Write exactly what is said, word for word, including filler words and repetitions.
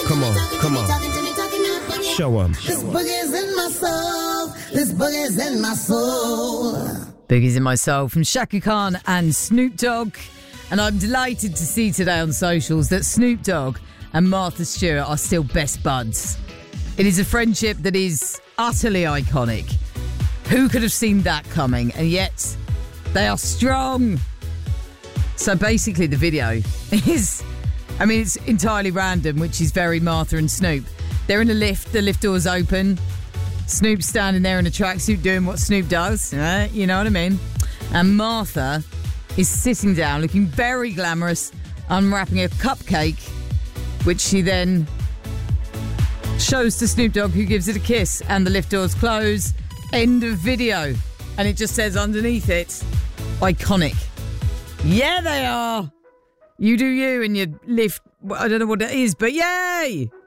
Come on, come on. Show 'em. This boogie's in my soul. This boogie's in my soul. Boogie's in my soul from Shaka Khan and Snoop Dogg. And I'm delighted to see today on socials that Snoop Dogg and Martha Stewart are still best buds. It is a friendship that is utterly iconic. Who could have seen that coming? And yet, they are strong. So basically the video is, I mean, it's entirely random, which is very Martha and Snoop. They're in a lift, the lift door's open. Snoop's standing there in a tracksuit doing what Snoop does, uh, you know what I mean? And Martha is sitting down, looking very glamorous, unwrapping a cupcake, which she then shows to Snoop Dogg, who gives it a kiss, and the lift doors close. End of video. And it just says underneath it, iconic. Yeah, they are. You do you and your lift, I don't know what it is, but yay!